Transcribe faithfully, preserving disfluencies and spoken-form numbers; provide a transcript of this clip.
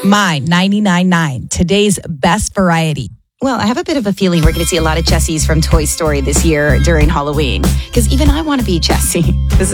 My ninety-nine point nine, today's best variety. Well, I have a bit of a feeling we're going to see a lot of Jessies from Toy Story this year during Halloween, because even I want to be Jessie. This is